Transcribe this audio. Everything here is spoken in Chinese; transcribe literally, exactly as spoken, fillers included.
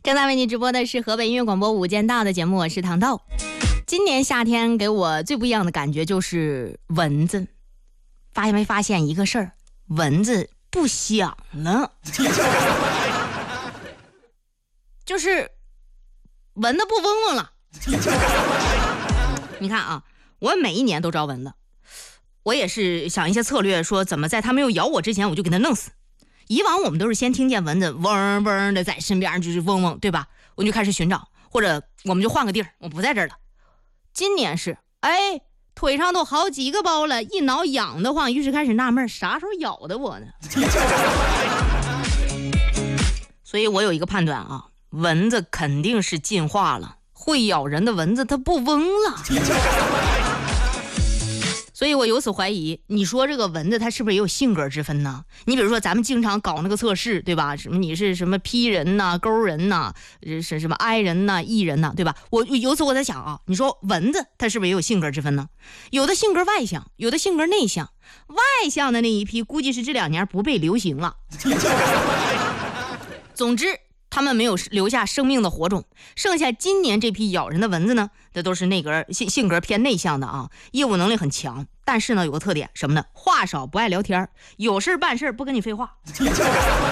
刚才为你直播的是河北音乐广播午间道的节目，我是糖豆。今年夏天给我最不一样的感觉就是蚊子。发现没发现一个事儿？蚊子不响了，就是蚊子不嗡嗡了。你看啊，我每一年都招蚊子，我也是想一些策略，说怎么在它没有咬我之前我就给它弄死。以往我们都是先听见蚊子嗡嗡的在身边就是嗡嗡，对吧？我就开始寻找，或者我们就换个地儿，我不在这儿了。今年是哎，腿上都好几个包了，一挠痒得慌，于是开始纳闷啥时候咬的我呢？所以我有一个判断啊，蚊子肯定是进化了，会咬人的蚊子它不嗡了。所以我由此怀疑，你说这个蚊子它是不是也有性格之分呢？你比如说咱们经常搞那个测试，对吧？什么你是什么 P 人呐、勾人呐、是什么 I 人呐、E 人呐，对吧？我由此我在想啊，你说蚊子它是不是也有性格之分呢？有的性格外向，有的性格内向，外向的那一批估计是这两年不被流行了。总之他们没有留下生命的火种，剩下今年这批咬人的蚊子呢，这都是那个性性格偏内向的啊，业务能力很强，但是呢有个特点什么呢？话少不爱聊天，有事办事不跟你废话。